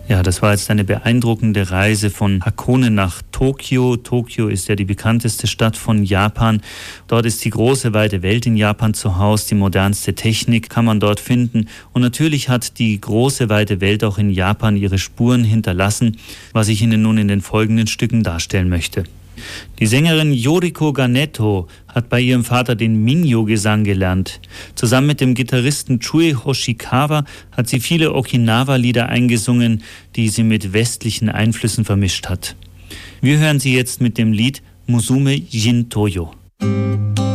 Ja, das war jetzt eine beeindruckende Reise von Hakone nach Tokio. Tokio ist ja die bekannteste Stadt von Japan. Dort ist die große, weite Welt in Japan zu Hause. Die modernste Technik kann man dort finden. Und natürlich hat die große, weite Welt auch in Japan ihre Spuren hinterlassen, was ich Ihnen nun in den folgenden Stücken darstellen möchte. Die Sängerin Yoriko Ganeto hat bei ihrem Vater den Minyo-Gesang gelernt. Zusammen mit dem Gitarristen Chue Hoshikawa hat sie viele Okinawa-Lieder eingesungen, die sie mit westlichen Einflüssen vermischt hat. Wir hören sie jetzt mit dem Lied Musume Jintoyo.